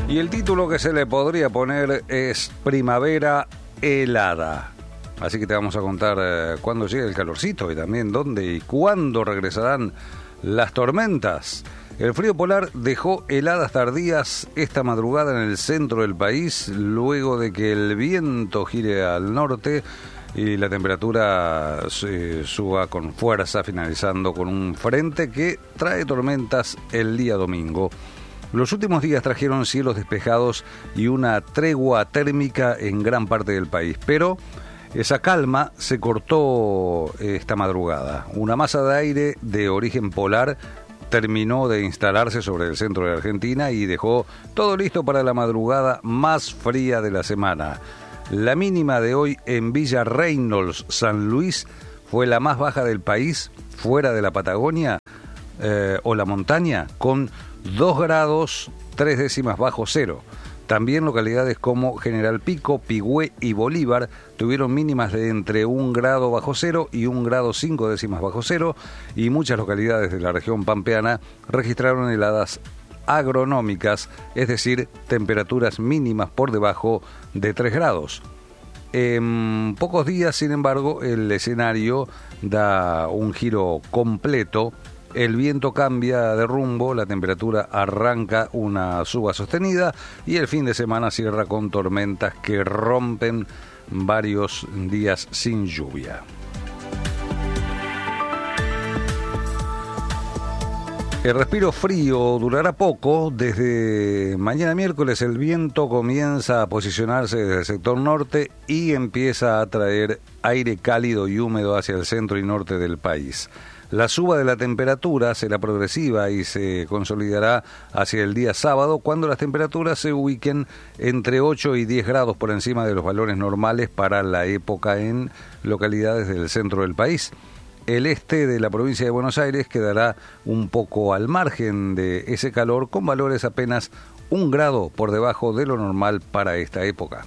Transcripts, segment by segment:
Y el título que se le podría poner es Primavera helada. Así que te vamos a contar cuándo llega el calorcito y también dónde y cuándo regresarán las tormentas. El frío polar dejó heladas tardías esta madrugada en el centro del país, luego de que el viento gire al norte y la temperatura suba con fuerza, finalizando con un frente que trae tormentas el día domingo. Los últimos días trajeron cielos despejados y una tregua térmica en gran parte del país, pero esa calma se cortó esta madrugada. Una masa de aire de origen polar terminó de instalarse sobre el centro de Argentina y dejó todo listo para la madrugada más fría de la semana. La mínima de hoy en Villa Reynolds, San Luis, fue la más baja del país, fuera de la Patagonia o la montaña, con 2 grados 3 décimas bajo cero. También localidades como General Pico, Pigüé y Bolívar tuvieron mínimas de entre 1 grado bajo cero y 1 grado 5 décimas bajo cero, y muchas localidades de la región pampeana registraron heladas agronómicas, es decir, temperaturas mínimas por debajo de 3 grados. En pocos días, sin embargo, el escenario da un giro completo. El viento cambia de rumbo, la temperatura arranca una suba sostenida y el fin de semana cierra con tormentas que rompen varios días sin lluvia. El respiro frío durará poco. Desde mañana miércoles el viento comienza a posicionarse desde el sector norte y empieza a traer aire cálido y húmedo hacia el centro y norte del país. La suba de la temperatura será progresiva y se consolidará hacia el día sábado, cuando las temperaturas se ubiquen entre 8 y 10 grados por encima de los valores normales para la época en localidades del centro del país. El este de la provincia de Buenos Aires quedará un poco al margen de ese calor, con valores apenas 1 grado por debajo de lo normal para esta época.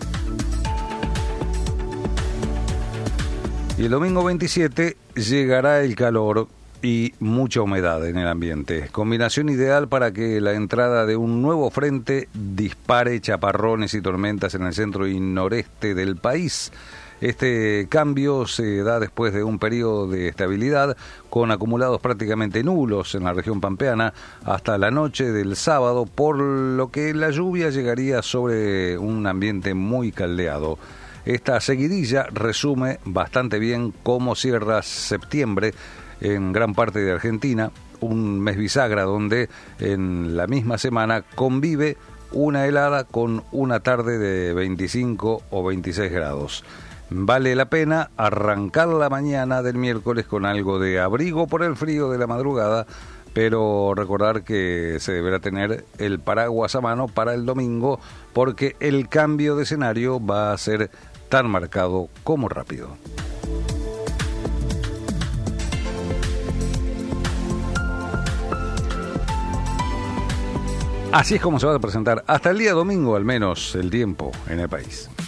Y el domingo 27 llegará el calor y mucha humedad en el ambiente. Combinación ideal para que la entrada de un nuevo frente dispare chaparrones y tormentas en el centro y noreste del país. Este cambio se da después de un periodo de estabilidad con acumulados prácticamente nulos en la región pampeana hasta la noche del sábado, por lo que la lluvia llegaría sobre un ambiente muy caldeado. Esta seguidilla resume bastante bien cómo cierra septiembre en gran parte de Argentina, un mes bisagra donde en la misma semana convive una helada con una tarde de 25 o 26 grados. Vale la pena arrancar la mañana del miércoles con algo de abrigo por el frío de la madrugada, pero recordar que se deberá tener el paraguas a mano para el domingo, porque el cambio de escenario va a ser tan marcado como rápido. Así es como se va a presentar hasta el día domingo, al menos, el tiempo en el país.